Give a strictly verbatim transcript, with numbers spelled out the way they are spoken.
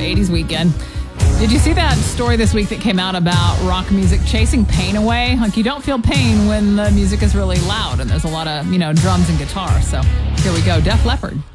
eighties weekend. Did you see that story this week that came out about rock music chasing pain away? Like, you don't feel pain when the music is really loud and there's a lot of, you know, drums and guitar. So here we go. Def Leppard.